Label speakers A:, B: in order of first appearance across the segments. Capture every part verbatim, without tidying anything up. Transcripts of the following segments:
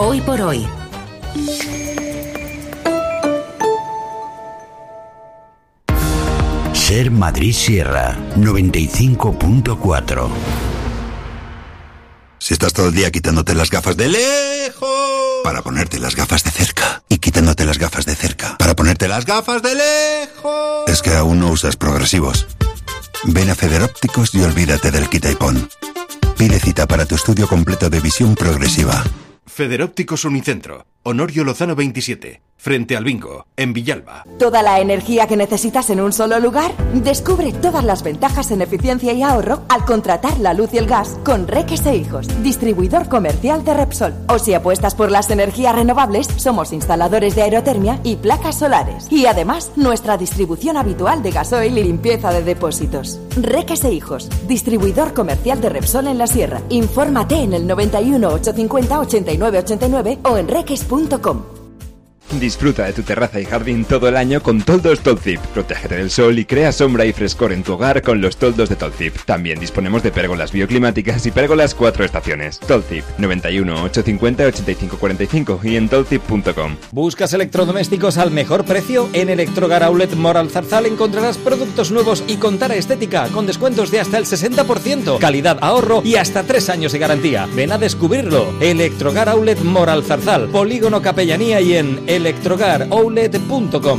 A: Hoy por hoy.
B: Ser Madrid Sierra noventa y cinco punto cuatro.
C: Si estás todo el día quitándote las gafas de lejos para ponerte las gafas de cerca y quitándote las gafas de cerca para ponerte las gafas de lejos, es que aún no usas progresivos. Ven a Federópticos y olvídate del quita y pon. Pide cita para tu estudio completo de visión progresiva.
D: Federópticos Unicentro, Honorio Lozano veintisiete, frente al Bingo, en Villalba.
E: ¿Toda la energía que necesitas en un solo lugar? Descubre todas las ventajas en eficiencia y ahorro al contratar la luz y el gas con Reques e Hijos, distribuidor comercial de Repsol. O si apuestas por las energías renovables, somos instaladores de aerotermia y placas solares. Y además, nuestra distribución habitual de gasoil y limpieza de depósitos. Reques e Hijos, distribuidor comercial de Repsol en la Sierra. Infórmate en el noventa y uno, ochocientos cincuenta, ochenta y nueve ochenta y nueve o en reques punto com.
F: Disfruta de tu terraza y jardín todo el año con toldos Tolzip. Protégete del sol y crea sombra y frescor en tu hogar con los toldos de Tolzip. También disponemos de pérgolas bioclimáticas y pérgolas cuatro estaciones. Tolzip, noventa y uno, ochocientos cincuenta, ochenta y cinco cuarenta y cinco y en tolzip punto com.
G: ¿Buscas electrodomésticos al mejor precio? En Electrogar Outlet Moral Zarzal encontrarás productos nuevos y con tara estética, con descuentos de hasta el sesenta por ciento, calidad, ahorro y hasta tres años de garantía. Ven a descubrirlo. Electrogar Outlet Moral Zarzal, Polígono Capellanía y en electrogar outlet punto com.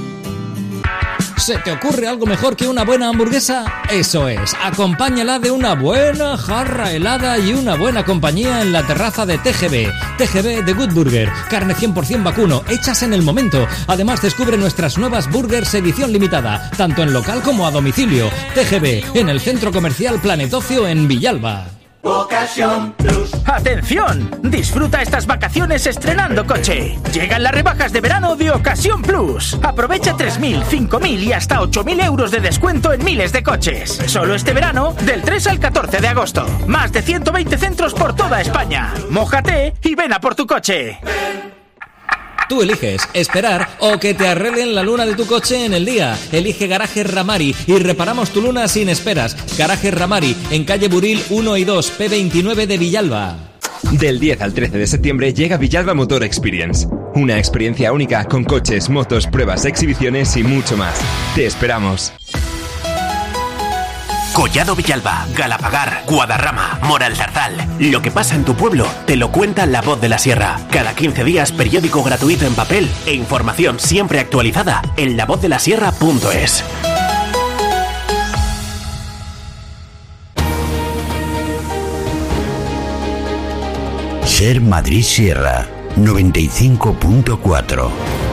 G: ¿Se te ocurre algo mejor que una buena hamburguesa? Eso es, acompáñala de una buena jarra helada y una buena compañía en la terraza de T G B. T G B de Good Burger, carne cien por ciento vacuno, hechas en el momento. Además descubre nuestras nuevas burgers edición limitada, tanto en local como a domicilio. T G B, en el centro comercial Planet Ocio en Villalba.
H: Ocasión Plus. ¡Atención! Disfruta estas vacaciones estrenando coche. Llegan las rebajas de verano de Ocasión Plus. Aprovecha tres mil, cinco mil y hasta ocho mil euros de descuento en miles de coches. Solo este verano, del tres al catorce de agosto. Más de ciento veinte centros por toda España. Mójate y ven a por tu coche.
G: Tú eliges esperar o que te arreglen la luna de tu coche en el día. Elige Garajes Ramari y reparamos tu luna sin esperas. Garajes Ramari, en calle Buril uno y dos, P veintinueve de Villalba.
F: Del diez al trece de septiembre llega Villalba Motor Experience. Una experiencia única con coches, motos, pruebas, exhibiciones y mucho más. Te esperamos.
I: Collado Villalba, Galapagar, Guadarrama, Moral Zarzal. Lo que pasa en tu pueblo te lo cuenta La Voz de la Sierra. Cada quince días periódico gratuito en papel e información siempre actualizada en la voz de la sierra punto es.
B: Ser Madrid Sierra noventa y cinco punto cuatro.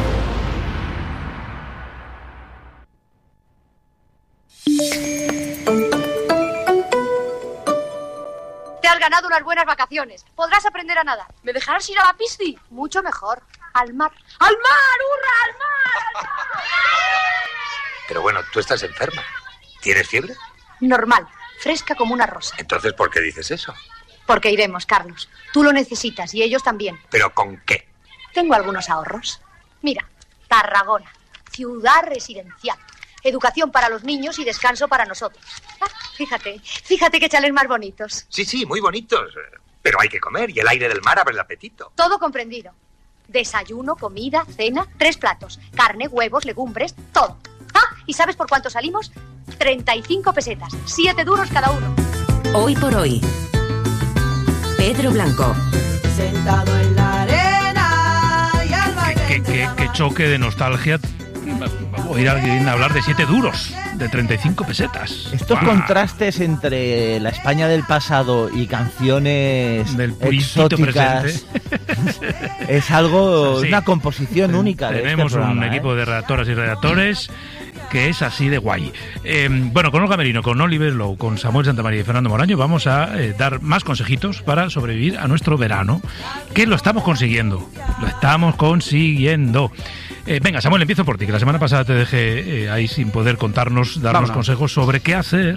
J: Ganado unas buenas vacaciones. Podrás aprender a nadar. ¿Me dejarás ir a la piscina? Mucho mejor. Al mar. ¡Al mar! ¡Hurra! ¡Al mar! ¡Al mar!
K: Pero bueno, tú estás enferma. ¿Tienes fiebre?
J: Normal. Fresca como una rosa.
K: Entonces, ¿por qué dices eso?
J: Porque iremos, Carlos. Tú lo necesitas y ellos también.
K: ¿Pero con qué?
J: Tengo algunos ahorros. Mira, Tarragona. Ciudad residencial. Educación para los niños y descanso para nosotros. Ah, fíjate, fíjate qué chales más bonitos.
K: Sí, sí, muy bonitos. Pero hay que comer y el aire del mar abre el apetito.
J: Todo comprendido. Desayuno, comida, cena, tres platos. Carne, huevos, legumbres, todo. Ah, ¿y sabes por cuánto salimos? treinta y cinco pesetas, siete duros cada uno.
A: Hoy por hoy. Pedro Blanco.
L: Sentado en la arena y al baile.
M: Qué, qué, qué choque de nostalgia. Oír a alguien hablar de siete duros, de treinta y cinco pesetas.
N: Estos
M: ah.
N: contrastes entre la España del pasado y canciones
M: del
N: exóticas es algo, sí. Una composición única.
M: Tenemos
N: de este programa,
M: un
N: ¿eh?
M: equipo de redactoras y redactores que es así de guay. Eh, bueno, con Olga Merino, con Oliver Lowe, con Samuel Santamaría y Fernando Moraño vamos a eh, dar más consejitos para sobrevivir a nuestro verano, que lo estamos consiguiendo. Lo estamos consiguiendo. Eh, venga, Samuel, empiezo por ti, que la semana pasada te dejé eh, ahí sin poder contarnos, darnos Vámonos. consejos sobre qué hacer